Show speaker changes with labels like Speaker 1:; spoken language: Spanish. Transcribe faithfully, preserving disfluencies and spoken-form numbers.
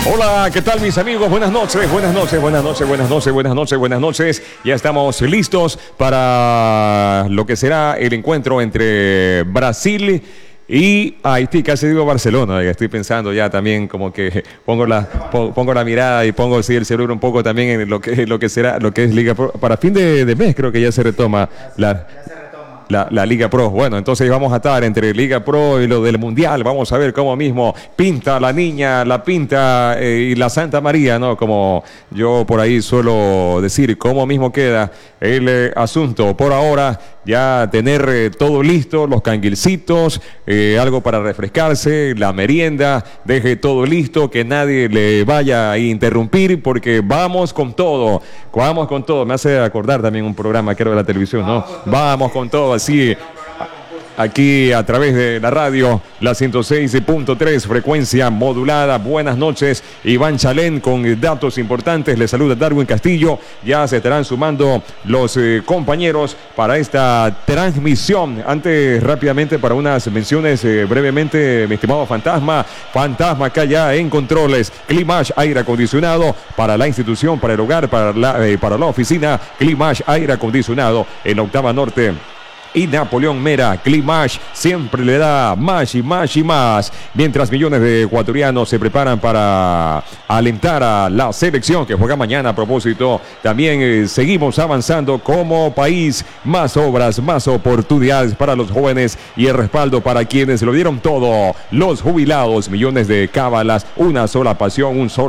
Speaker 1: Hola, ¿qué tal mis amigos? Buenas noches, buenas noches, buenas noches, buenas noches, buenas noches, buenas noches. Ya estamos listos para lo que será el encuentro entre Brasil y Haití. Casi digo Barcelona, ya estoy pensando ya también como que pongo la, pongo la mirada y pongo sí, el cerebro un poco también en lo que, lo que será, lo que es Liga Pro. Para fin de, de mes creo que ya se retoma la... La, la Liga Pro. Bueno, entonces vamos a estar entre Liga Pro y lo del Mundial. Vamos a ver cómo mismo pinta la niña, la pinta eh, y la Santa María, ¿no? Como yo por ahí suelo decir, cómo mismo queda el eh, asunto. Por ahora, ya tener eh, todo listo, los canguilcitos, eh, algo para refrescarse, la merienda, deje todo listo, que nadie le vaya a interrumpir, porque vamos con todo, vamos con todo. Me hace acordar también un programa que era de la televisión, ¿no? Vamos con todo. Así, aquí a través de la radio, la ciento seis punto tres, frecuencia modulada. Buenas noches, Iván Chalén con datos importantes. Les saluda Darwin Castillo. Ya se estarán sumando los eh, compañeros para esta transmisión. Antes, rápidamente, para unas menciones eh, brevemente, mi estimado Fantasma. Fantasma acá ya en controles. Climash, aire acondicionado para la institución, para el hogar, para la, eh, para la oficina. Climash, aire acondicionado en Octava Norte y Napoleón Mera. Climash siempre le da más y más y más, mientras millones de ecuatorianos se preparan para alentar a la selección que juega mañana. A propósito, también eh, seguimos avanzando como país. Más obras, más oportunidades para los jóvenes y el respaldo para quienes lo dieron todo. Los jubilados, millones de cábalas, una sola pasión, un solo